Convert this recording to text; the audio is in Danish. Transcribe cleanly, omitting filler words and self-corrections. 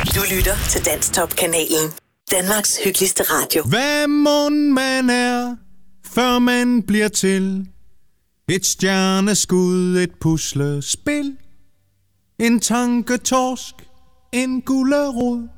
Du lytter til Danstop-kanalen. Danmarks hyggeligste radio. Hvad mon man er, før man bliver til? Et stjerneskud, et puslespil. En tanketorsk, en gulerod.